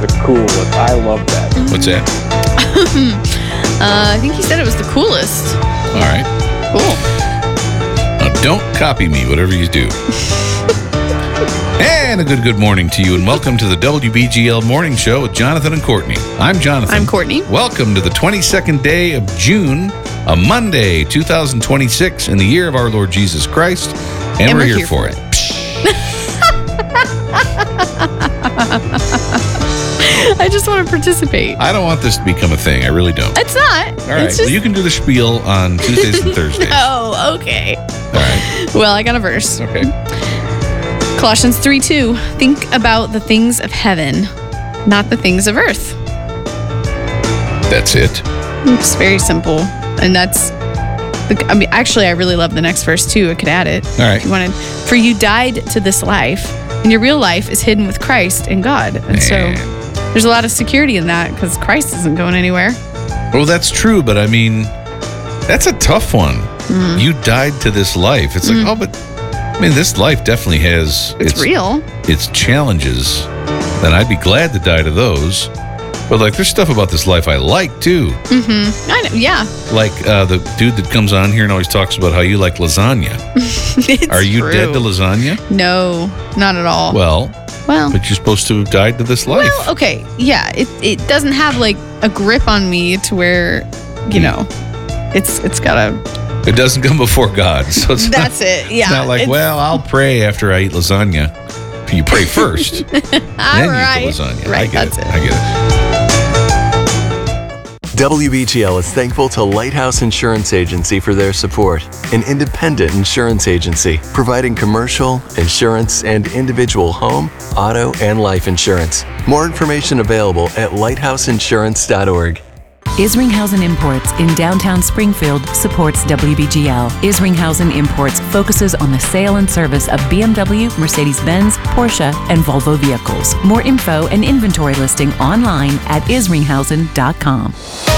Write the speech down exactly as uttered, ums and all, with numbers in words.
The coolest. I love that. What's that? uh, I think he said it was the coolest. All right. Cool. Now, don't copy me, whatever you do. And a good, good morning to you, and welcome to the W B G L Morning Show with Jonathan and Courtney. I'm Jonathan. I'm Courtney. Welcome to the twenty-second day of June, a Monday, two thousand twenty-six, in the year of our Lord Jesus Christ, and, And we're, we're here, here for for it. I just want to participate. I don't want this to become a thing. I really don't. It's not. All right. It's Well, just... you can do the spiel on Tuesdays and Thursdays. Oh, okay. All right. Well, I got a verse. Okay. Colossians three two. Think about the things of heaven, not the things of earth. That's it. It's very simple. And that's, the, I mean, actually, I really love the next verse too. I could add it. All right. If you wanted. For you died to this life, and your real life is hidden with Christ in God. And Man. so there's a lot of security in that because Christ isn't going anywhere. Well, that's true, but I mean, that's a tough one. Mm. You died to this life. It's like, Mm. oh, but I mean, this life definitely has It's, real. its challenges, and I'd be glad to die to those. But like, there's stuff about this life I like too. Mm-hmm. I know. Yeah. Like uh, the dude that comes on here and always talks about how you like lasagna. It's Are you true. dead to lasagna? No, not at all. Well, well, but you're supposed to have died to this life. well, okay. Yeah. It, it doesn't have like a grip on me to where, you know, it's it's got a. It doesn't come before God, so it's That's not, it. Yeah. it's not like, it's- well, I'll pray after I eat lasagna. You pray first, all then right. you eat the lasagna. Right. I get That's it. it. I get it. W B G L is thankful to Lighthouse Insurance Agency for their support, an independent insurance agency providing commercial, insurance, and individual home, auto, and life insurance. More information available at lighthouse insurance dot org. Isringhausen Imports in downtown Springfield supports W B G L. Isringhausen Imports focuses on the sale and service of B M W, Mercedes-Benz, Porsche, and Volvo vehicles. More info and inventory listing online at isringhausen dot com.